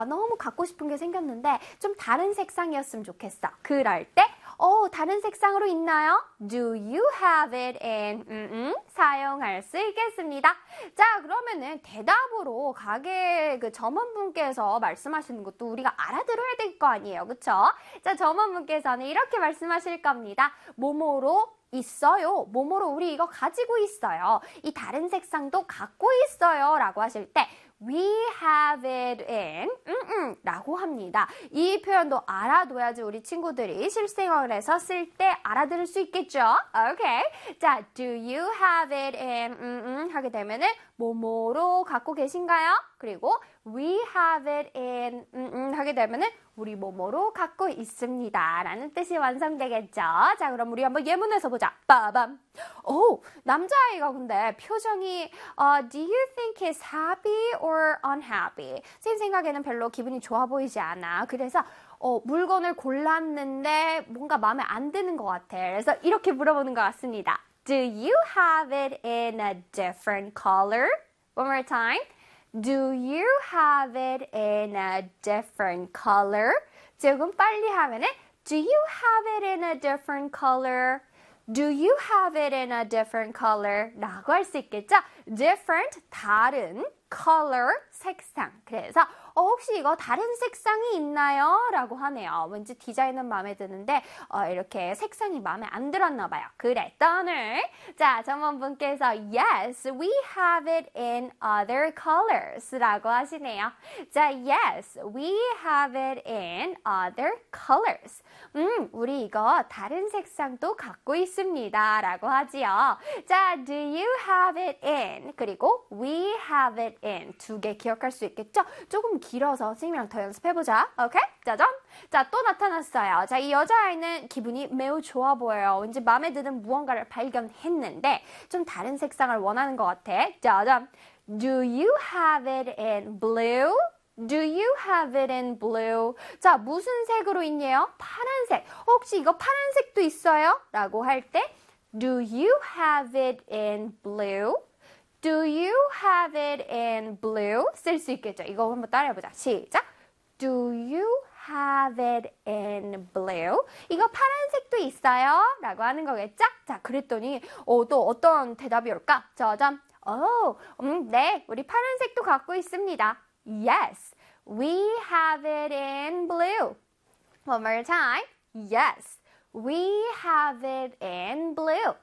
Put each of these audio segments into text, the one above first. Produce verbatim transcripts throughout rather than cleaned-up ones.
너무 갖고 싶은 게 생겼는데 좀 다른 색상이었으면 좋겠어. 그럴 때 어, 다른 색상으로 있나요? Do you have it in? 음, 음, 사용할 수 있겠습니다. 자, 그러면은 대답으로 가게 그 점원분께서 말씀하시는 것도 우리가 알아들어야 될 거 아니에요. 그쵸? 자, 점원분께서는 이렇게 말씀하실 겁니다. 뭐뭐로 있어요. 뭐뭐로 우리 이거 가지고 있어요. 이 다른 색상도 갖고 있어요. 라고 하실 때 We have it in 음, 음, 라고 합니다. 이 표현도 알아둬야지 우리 친구들이 실생활에서 쓸 때 알아들을 수 있겠죠? 오케이. 자, do you have it in 음, 음, 하게 되면은 뭐뭐로 갖고 계신가요? 그리고 we have it in 음, 음, 하게 되면은 우리 뭐뭐로 갖고 있습니다. 라는 뜻이 완성되겠죠? 자, 그럼 우리 한번 예문에서 보자. 빠밤. 오, 남자아이가 근데 표정이 uh, do you think he's happy or unhappy? 제 생각에는 별로 기분이 좋아 보이지 않아. 그래서 어, 물건을 골랐는데 뭔가 마음에 안 드는 것 같아. 그래서 이렇게 물어보는 것 같습니다. Do you have it in a different color? One more time. Do you have it in a different color? 조금 빨리 하면은 Do you have it in a different color? Do you have it in a different color? 라고 할 수 있겠죠? Different, 다른, color, 색상. 그래서 어, 혹시 이거 다른 색상이 있나요? 라고 하네요. 왠지 디자인은 마음에 드는데 어, 이렇게 색상이 마음에 안 들었나 봐요. 그랬더니 자, 전문분께서 Yes, we have it in other colors 라고 하시네요. 자, Yes, we have it in other colors. 음, 우리 이거 다른 색상도 갖고 있습니다. 라고 하지요. 자, do you have it in? 그리고 we have it in. 두 개 기억할 수 있겠죠? 조금 길어서 선생님이랑 더 연습해보자. 오케이? 짜잔! 자, 또 나타났어요. 자, 이 여자아이는 기분이 매우 좋아 보여요. 왠지 마음에 드는 무언가를 발견했는데 좀 다른 색상을 원하는 것 같아. 짜잔! Do you have it in blue? Do you have it in blue? 자, 무슨 색으로 있네요? 파란색. 혹시 이거 파란색도 있어요? 라고 할 때 Do you have it in blue? Do you have it in blue? 쓸 수 있겠죠? 이거 한번 따라해보자. 시작! Do you have it in blue? 이거 파란색도 있어요? 라고 하는 거겠죠? 자, 그랬더니 어, 또 어떤 대답이 올까? 짜잔! 어, 음, 네, 우리 파란색도 갖고 있습니다. Yes, we have it in blue. One more time. Yes, we have it in blue.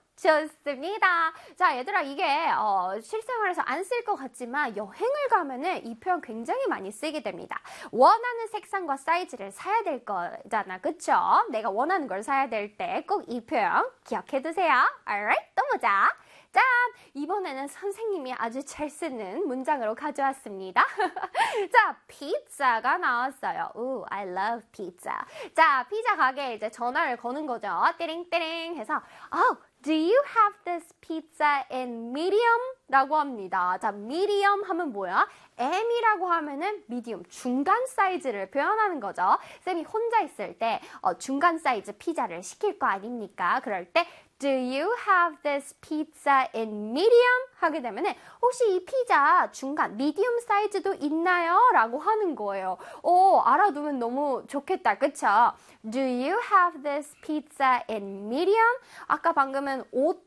좋습니다. 자, 얘들아, 이게 어, 실생활에서 안 쓸 것 같지만 여행을 가면은 이 표현 굉장히 많이 쓰게 됩니다. 원하는 색상과 사이즈를 사야 될 거잖아, 그쵸? 내가 원하는 걸 사야 될 때 꼭 이 표현 기억해두세요. Alright, 또 보자. 짠! 이번에는 선생님이 아주 잘 쓰는 문장으로 가져왔습니다. 자, 피자가 나왔어요. Ooh, I love pizza. 자, 피자 가게에 이제 전화를 거는 거죠. 띠링띠링 해서 oh, Do you have this pizza in medium? 라고 합니다. 자, medium 하면 뭐야? M이라고 하면은 medium, 중간 사이즈를 표현하는 거죠. 쌤이 혼자 있을 때 어, 중간 사이즈 피자를 시킬 거 아닙니까? 그럴 때 Do you have this pizza in medium? 하게 되면은 혹시 이 피자 중간 medium 사이즈도 있나요? 라고 하는 거예요. 오, 알아두면 너무 좋겠다. 그쵸? Do you have this pizza in medium? 아까 방금은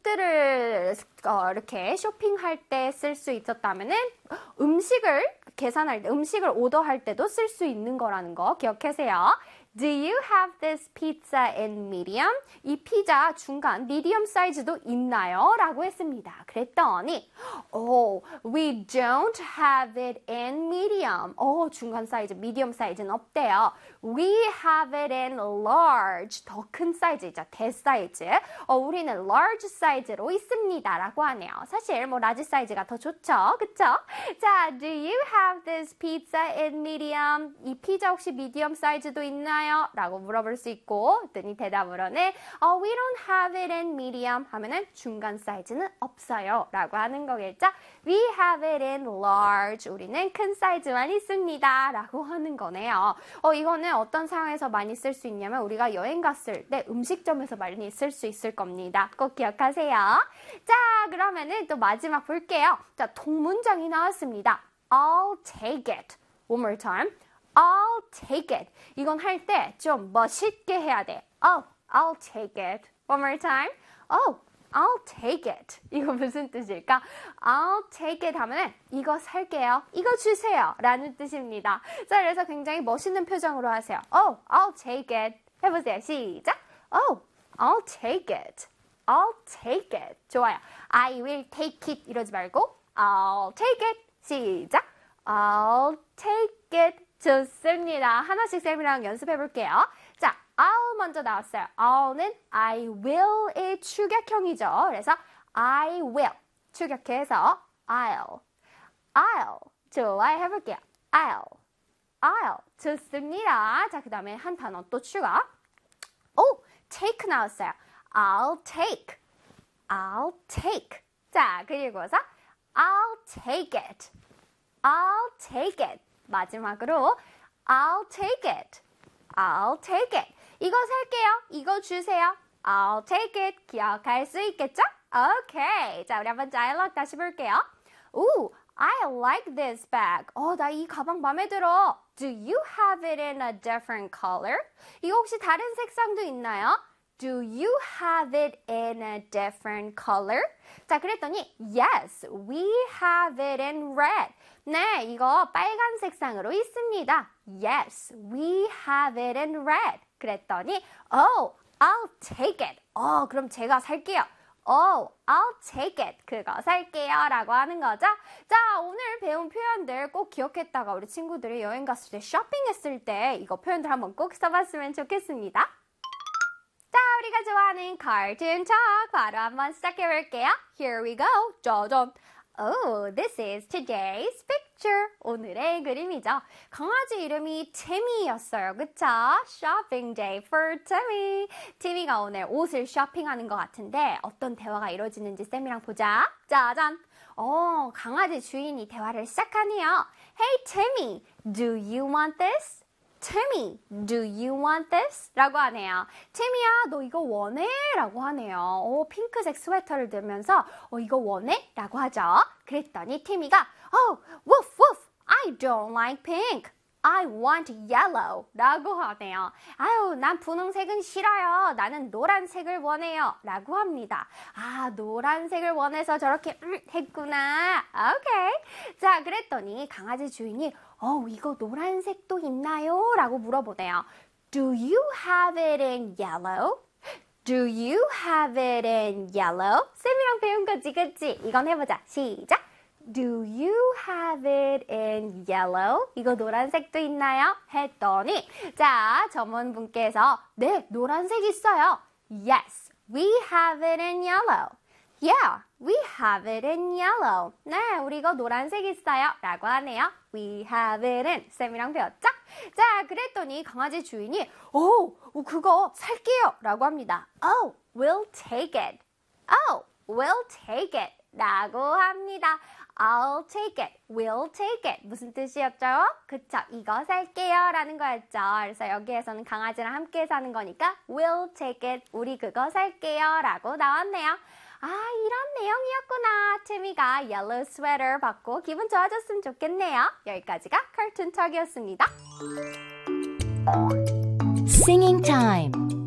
옷들을 어, 이렇게 쇼핑할 때 쓸 수 있었다면은 음식을 계산할 때, 음식을 오더할 때도 쓸 수 있는 거라는 거 기억하세요. Do you have this pizza in medium? 이 피자 중간 medium 사이즈도 있나요? 라고 했습니다. 그랬더니 Oh, we don't have it in medium. 어, 중간 사이즈, medium 사이즈는 없대요. We have it in large. 더 큰 사이즈이죠. 대사이즈. 어, 우리는 large 사이즈로 있습니다. 라고 하네요. 사실 뭐 large 사이즈가 더 좋죠. 그쵸? 자, do you have this pizza in medium? 이 피자 혹시 medium 사이즈도 있나요? 라고 물어볼 수 있고 그랬더니 대답으로는 oh, we don't have it in medium 하면은 중간 사이즈는 없어요 라고 하는 거겠죠? We have it in large. 우리는 큰 사이즈만 있습니다 라고 하는 거네요. 어, 이거는 어떤 상황에서 많이 쓸 수 있냐면 우리가 여행 갔을 때 음식점에서 많이 쓸 수 있을 겁니다. 꼭 기억하세요. 자, 그러면은 또 마지막 볼게요. 자, 동문장이 나왔습니다. I'll take it. One more time. I'll take it. 이건 할 때 좀 멋있게 해야 돼. Oh, I'll take it. One more time. Oh, I'll take it. 이거 무슨 뜻일까? I'll take it 하면은 이거 살게요. 이거 주세요. 라는 뜻입니다. 자, 그래서 굉장히 멋있는 표정으로 하세요. Oh, I'll take it. 해보세요. 시작. Oh, I'll take it. I'll take it. 좋아요. I will take it 이러지 말고 I'll take it. 시작. I'll take it. 좋습니다. 하나씩 쌤이랑 연습해 볼게요. 자, I'll 먼저 나왔어요. I'll는 I will의 축약형이죠. 그래서 I will 축약해서 I'll, I'll. 좋아요. 해볼게요. I'll, I'll. 좋습니다. 자, 그 다음에 한 단어 또 추가. 오, take 나왔어요. I'll take, I'll take. 자, 그리고서 I'll take it, I'll take it. 마지막으로 I'll take it, I'll take it. 이거 살게요. 이거 주세요. I'll take it. 기억할 수 있겠죠? 오케이. 자, 우리 한번 다이얼로그 다시 볼게요. 오, I like this bag. 어, 나 이 가방 마음에 들어. Do you have it in a different color? 이거 혹시 다른 색상도 있나요? Do you have it in a different color? 자, 그랬더니 yes, we have it in red. 네, 이거 빨간 색상으로 있습니다. Yes, we have it in red. 그랬더니 oh, I'll take it. 어, 그럼 제가 살게요. Oh, I'll take it. 그거 살게요. 라고 하는 거죠. 자, 오늘 배운 표현들 꼭 기억했다가 우리 친구들이 여행 갔을 때 쇼핑했을 때 이거 표현들 한번 꼭 써봤으면 좋겠습니다. 자, 우리가 좋아하는 cartoon talk 바로 한번 시작해 볼게요. Here we go. 짜잔. Oh, this is today's picture. 오늘의 그림이죠. 강아지 이름이 티미였어요. 그쵸? Shopping day for Timmy. 티미가 오늘 옷을 쇼핑하는 것 같은데 어떤 대화가 이루어지는지 쌤이랑 보자. 짜잔. 어, 강아지 주인이 대화를 시작하네요. Hey, Timmy, do you want this? Timmy, do you want this? 라고 하네요. 티미야, 너 이거 원해? 라고 하네요. 오, 핑크색 스웨터를 들면서 어, 이거 원해? 라고 하죠. 그랬더니 티미가 Oh, woof, woof, I don't like pink. I want yellow. 라고 하네요. 아유, 난 분홍색은 싫어요. 나는 노란색을 원해요. 라고 합니다. 아, 노란색을 원해서 저렇게 음, 했구나. 오케이. 자, 그랬더니 강아지 주인이 어, 이거 노란색도 있나요? 라고 물어보네요. Do you have it in yellow? Do you have it in yellow? 쌤이랑 배운 거지, 그치? 이건 해보자. 시작. Do you have it in yellow? 이거 노란색도 있나요? 했더니 자, 전문분께서 네, 노란색 있어요. Yes, we have it in yellow. Yeah, we have it in yellow. 네, 우리 이거 노란색 있어요. 라고 하네요. We have it in. 쌤이랑 배웠죠? 자, 그랬더니 강아지 주인이 오, 그거 살게요. 라고 합니다. Oh, we'll take it. Oh, we'll take it. 라고 합니다. I'll take it, we'll take it. 무슨 뜻이었죠? 그쵸, 이거 살게요 라는 거였죠. 그래서 여기에서는 강아지랑 함께 사는 거니까 we'll take it, 우리 그거 살게요 라고 나왔네요. 아, 이런 내용이었구나. 티미가 옐로우 스웨터 받고 기분 좋아졌으면 좋겠네요. 여기까지가 카툰 톡이었습니다. Singing time.